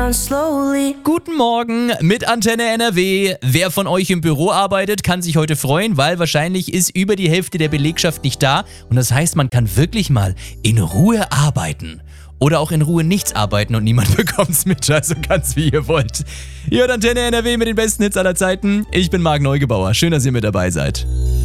Guten Morgen mit Antenne NRW. Wer von euch im Büro arbeitet, kann sich heute freuen, weil wahrscheinlich ist über die Hälfte der Belegschaft nicht da. Und das heißt, man kann wirklich mal in Ruhe arbeiten. Oder auch in Ruhe nichts arbeiten und niemand bekommt's mit. Also ganz wie ihr wollt. Ihr hört Antenne NRW mit den besten Hits aller Zeiten. Ich bin Marc Neugebauer. Schön, dass ihr mit dabei seid.